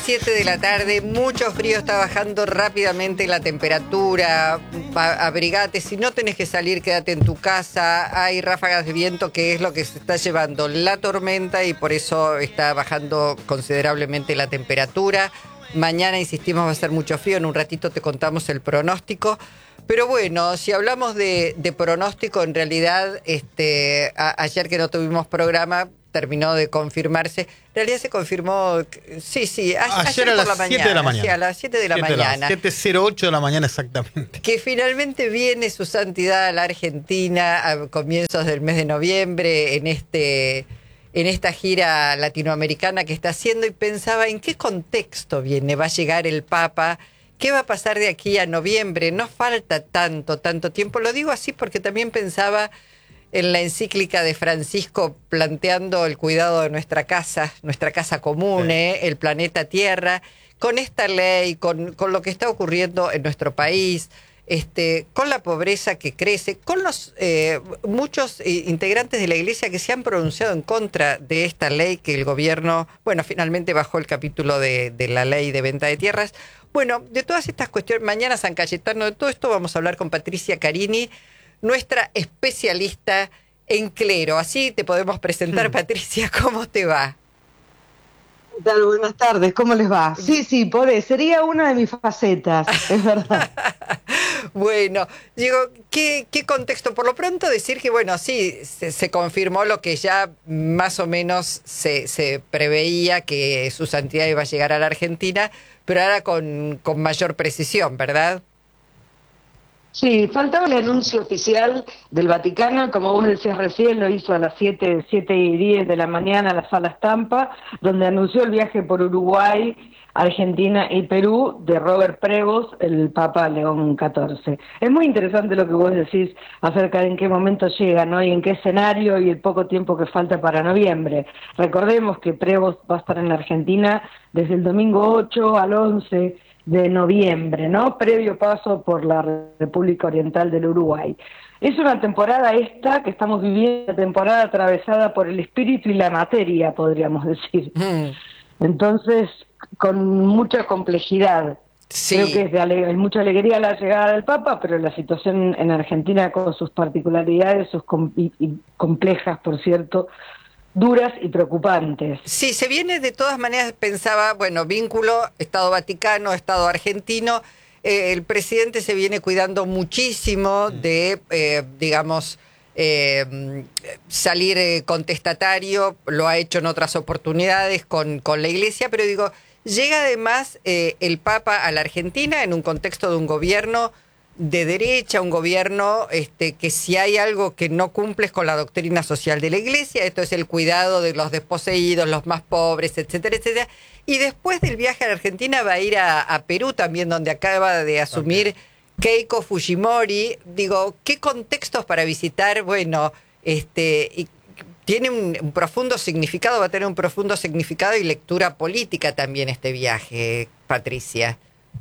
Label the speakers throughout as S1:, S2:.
S1: 7 de la tarde, mucho frío, está bajando rápidamente la temperatura, abrigate, si no tenés que salir quédate en tu casa, hay ráfagas de viento que es lo que se está llevando la tormenta y por eso está bajando considerablemente la temperatura. Mañana, insistimos, va a ser mucho frío, en un ratito te contamos el pronóstico. Pero bueno, si hablamos de pronóstico, en realidad, ayer que no tuvimos programa, terminó de confirmarse. En realidad se confirmó, sí, ayer
S2: a
S1: por
S2: las
S1: la
S2: 7 de la mañana.
S1: Sí, a las 7 de la mañana.
S2: 7:08 de la mañana exactamente.
S1: Que finalmente viene su santidad a la Argentina a comienzos del mes de noviembre en esta gira latinoamericana que está haciendo, y pensaba en qué contexto viene, va a llegar el Papa. ¿Qué va a pasar de aquí a noviembre? No falta tanto tiempo. Lo digo así porque también pensaba en la encíclica de Francisco planteando el cuidado de nuestra casa común,
S2: Sí.
S1: El planeta Tierra, con esta ley, con lo que está ocurriendo en nuestro país, con la pobreza que crece, con los muchos integrantes de la Iglesia que se han pronunciado en contra de esta ley que el gobierno, finalmente bajó el capítulo de la ley de venta de tierras. Bueno, de todas estas cuestiones, mañana San Cayetano, de todo esto vamos a hablar con Patricia Carini, nuestra especialista en clero. Así te podemos presentar, Patricia, ¿cómo te va?
S3: ¿Qué tal? Buenas tardes, ¿cómo les va? Sí, sería una de mis facetas, es verdad.
S1: Bueno, digo, ¿qué contexto? Por lo pronto decir que, sí, se confirmó lo que ya más o menos se preveía, que su santidad iba a llegar a la Argentina, pero ahora con mayor precisión, ¿verdad?
S3: Sí, faltaba el anuncio oficial del Vaticano, como vos decías recién, lo hizo a las 7:10 de la mañana en la Sala Estampa, donde anunció el viaje por Uruguay, Argentina y Perú de Robert Prevost, el Papa León XIV. Es muy interesante lo que vos decís acerca de en qué momento llega, ¿no? Y en qué escenario y el poco tiempo que falta para noviembre. Recordemos que Prevost va a estar en la Argentina desde el domingo 8 al 11 de noviembre, ¿no? Previo paso por la República Oriental del Uruguay. Es una temporada que estamos viviendo, una temporada atravesada por el espíritu y la materia, podríamos decir. Entonces, con mucha complejidad.
S1: Sí.
S3: Creo que es mucha alegría la llegada del Papa, pero la situación en Argentina con sus particularidades, y complejas, por cierto, duras y preocupantes.
S1: Sí, se viene de todas maneras, pensaba, vínculo Estado Vaticano, Estado argentino. El presidente se viene cuidando muchísimo de, salir contestatario, lo ha hecho en otras oportunidades con la Iglesia, pero llega además el Papa a la Argentina en un contexto de un gobierno de derecha, un gobierno que si hay algo que no cumple es con la doctrina social de la Iglesia, esto es el cuidado de los desposeídos, los más pobres, etcétera, etcétera. Y después del viaje a la Argentina va a ir a Perú también, donde acaba de asumir Keiko Fujimori. ¿Qué contextos para visitar? Y tiene un profundo significado, va a tener un profundo significado y lectura política también este viaje, Patricia.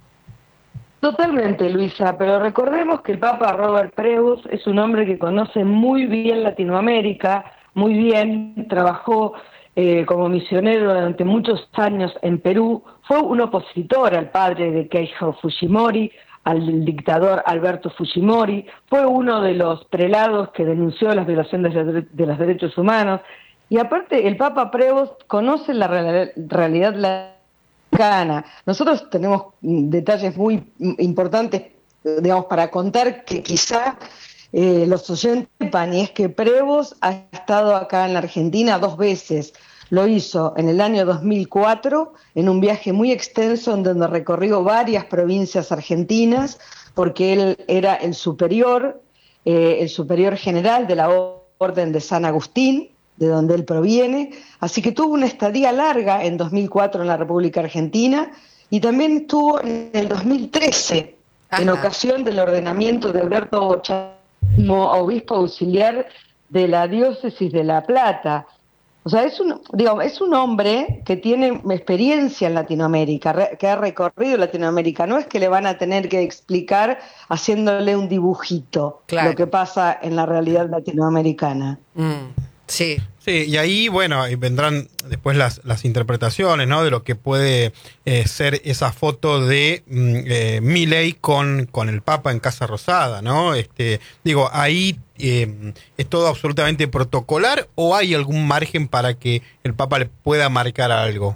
S3: Totalmente, Luisa, pero recordemos que el Papa Robert Prevost es un hombre que conoce muy bien Latinoamérica, muy bien, trabajó como misionero durante muchos años en Perú, fue un opositor al padre de Keiko Fujimori, al dictador Alberto Fujimori, fue uno de los prelados que denunció las violaciones de los derechos humanos, y aparte el Papa Prevost conoce la realidad mexicana. Nosotros tenemos detalles muy importantes, para contar que quizá los oyentes sepan, y es que Prevost ha estado acá en la Argentina 2 veces. Lo hizo en el año 2004, en un viaje muy extenso en donde recorrió varias provincias argentinas, porque él era el superior general de la Orden de San Agustín, de donde él proviene, así que tuvo una estadía larga en 2004 en la República Argentina, y también estuvo en el 2013, en ocasión del ordenamiento de Alberto Chávez como obispo auxiliar de la diócesis de La Plata. O sea, es un hombre que tiene experiencia en Latinoamérica, que ha recorrido Latinoamérica. No es que le van a tener que explicar haciéndole un dibujito lo que pasa en la realidad latinoamericana.
S1: Sí.
S2: Sí, y ahí, bueno, vendrán después las interpretaciones, ¿no? De lo que puede ser esa foto de Milei con el Papa en Casa Rosada, ¿no? Digo, ahí ¿es todo absolutamente protocolar o hay algún margen para que el Papa le pueda marcar algo?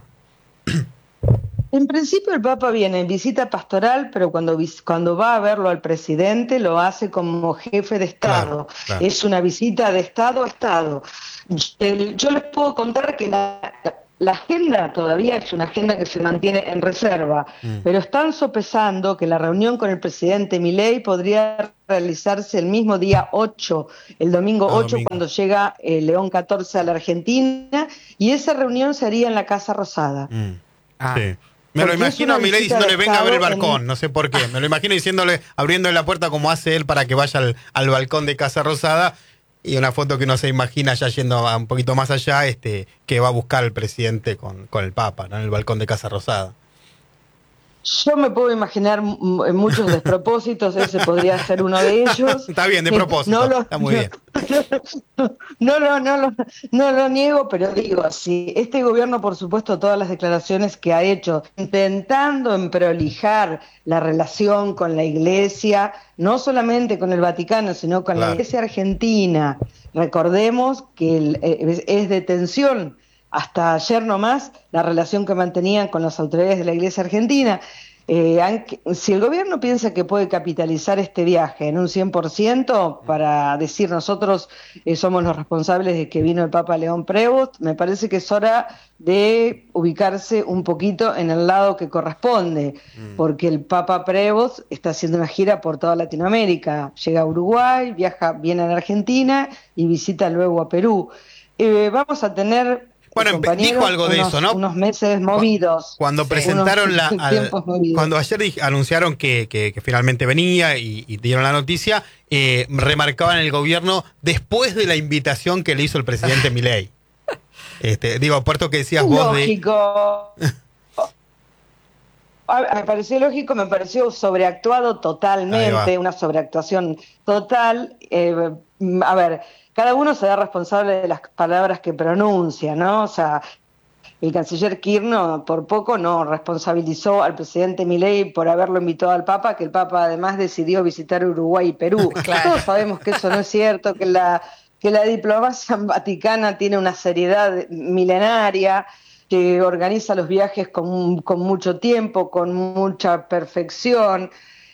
S3: En principio el Papa viene en visita pastoral, pero cuando va a verlo al presidente lo hace como jefe de Estado.
S2: Claro, claro.
S3: Es una visita de Estado a Estado. Yo les puedo contar que la agenda todavía es una agenda que se mantiene en reserva, pero están sopesando que la reunión con el presidente Milei podría realizarse el mismo día 8, el domingo 8, cuando llega León XIV a la Argentina, y esa reunión se haría en la Casa Rosada.
S2: Sí. Me lo imagino a Milei diciéndole venga a ver el balcón, no sé por qué. Me lo imagino diciéndole, abriéndole la puerta como hace él para que vaya al balcón de Casa Rosada, y una foto que uno se imagina ya yendo un poquito más allá, que va a buscar el presidente con el Papa, ¿no? En el balcón de Casa Rosada.
S3: Yo me puedo imaginar muchos despropósitos, ese podría ser uno de ellos.
S2: Está bien, de propósito, está muy bien.
S3: No lo niego, pero digo, sí, este gobierno, por supuesto, todas las declaraciones que ha hecho, intentando emprolijar la relación con la Iglesia, no solamente con el Vaticano, sino con la Iglesia argentina. Recordemos que es de tensión hasta ayer nomás la relación que mantenían con las autoridades de la Iglesia argentina. Si el gobierno piensa que puede capitalizar este viaje en un 100% para decir nosotros somos los responsables de que vino el Papa León Prevost, me parece que es hora de ubicarse un poquito en el lado que corresponde, porque el Papa Prevost está haciendo una gira por toda Latinoamérica, llega a Uruguay, viene a la Argentina y visita luego a Perú. Vamos a tener...
S2: Bueno, dijo algo de eso, ¿no?
S3: Unos meses movidos.
S2: Cuando presentaron cuando ayer anunciaron que finalmente venía y dieron la noticia, remarcaban el gobierno después de la invitación que le hizo el presidente Milei. Puerto que decías vos
S3: lógico. Me pareció lógico, me pareció sobreactuado totalmente, una sobreactuación total. A ver, cada uno será responsable de las palabras que pronuncia, ¿no? O sea, el canciller Kirchner por poco no responsabilizó al presidente Milei por haberlo invitado al Papa, que el Papa además decidió visitar Uruguay y Perú. Claro. Todos sabemos que eso no es cierto, que la diplomacia vaticana tiene una seriedad milenaria, que organiza los viajes con mucho tiempo, con mucha perfección.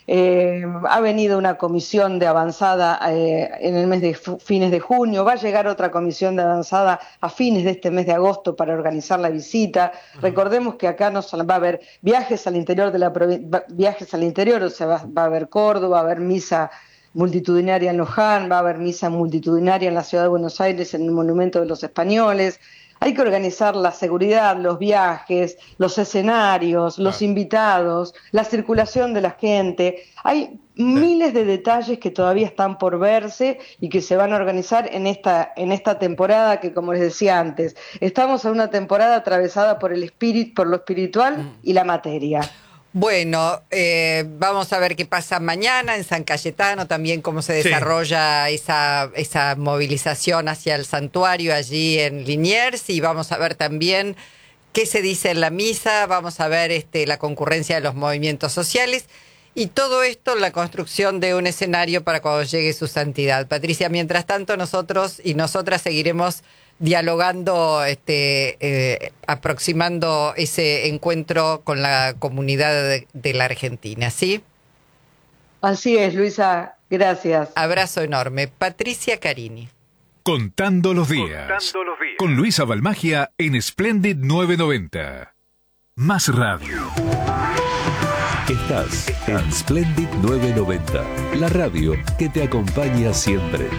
S3: Ha venido una comisión de avanzada en el mes de fines de junio, va a llegar otra comisión de avanzada a fines de este mes de agosto para organizar la visita. Recordemos que acá no va a haber viajes al interior de la viajes al interior, o sea, va a haber Córdoba, va a haber misa multitudinaria en Luján, va a haber misa multitudinaria en la ciudad de Buenos Aires en el Monumento de los Españoles. Hay que organizar la seguridad, los viajes, los escenarios, los invitados, la circulación de la gente. Hay miles de detalles que todavía están por verse y que se van a organizar en esta temporada que, como les decía antes, estamos en una temporada atravesada por por lo espiritual y la materia.
S1: Bueno, vamos a ver qué pasa mañana en San Cayetano, también cómo se desarrolla esa movilización hacia el santuario allí en Liniers, y vamos a ver también qué se dice en la misa, vamos a ver la concurrencia de los movimientos sociales y todo esto en la construcción de un escenario para cuando llegue su santidad. Patricia, mientras tanto nosotros y nosotras seguiremos dialogando, aproximando ese encuentro con la comunidad de la Argentina, ¿sí?
S3: Así es, Luisa, gracias.
S1: Abrazo enorme. Patricia Carini.
S4: Contando los días. Con Luisa Balmagia en Splendid 990. Más radio.
S5: Estás en Splendid 990, la radio que te acompaña siempre.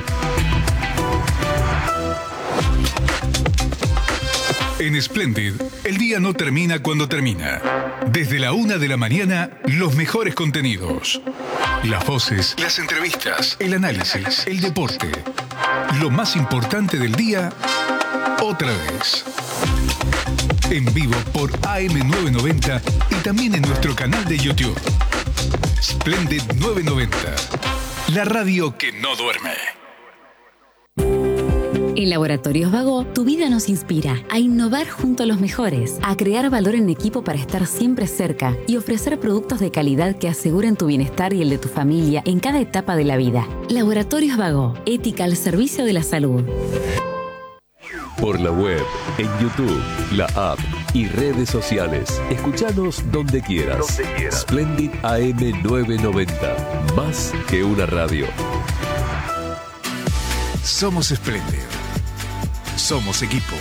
S4: En Splendid, el día no termina cuando termina. Desde la 1 de la mañana, los mejores contenidos. Las voces, las entrevistas, el análisis, el deporte. Lo más importante del día, otra vez. En vivo por AM990 y también en nuestro canal de YouTube. Splendid 990, la radio que no duerme.
S6: El En Laboratorios Vago, tu vida nos inspira a innovar junto a los mejores, a crear valor en equipo para estar siempre cerca y ofrecer productos de calidad que aseguren tu bienestar y el de tu familia en cada etapa de la vida. Laboratorios Vago, ética al servicio de la salud.
S5: Por la web, en YouTube, la app y redes sociales. Escuchanos donde quieras. Splendid AM 990. Más que una radio.
S4: Somos Splendid. Somos equipo.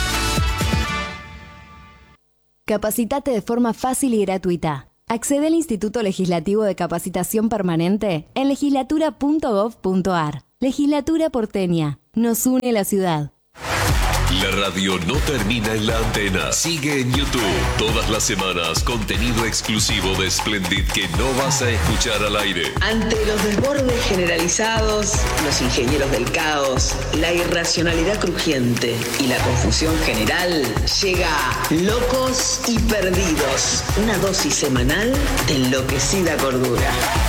S7: Capacitate de forma fácil y gratuita. Accede al Instituto Legislativo de Capacitación Permanente en legislatura.gov.ar. Legislatura porteña. Nos une la ciudad.
S5: La radio no termina en la antena. Sigue en YouTube. Todas las semanas, contenido exclusivo de Splendid que no vas a escuchar al aire.
S8: Ante los desbordes generalizados, los ingenieros del caos, la irracionalidad crujiente y la confusión general, llega Locos y Perdidos, una dosis semanal de enloquecida cordura.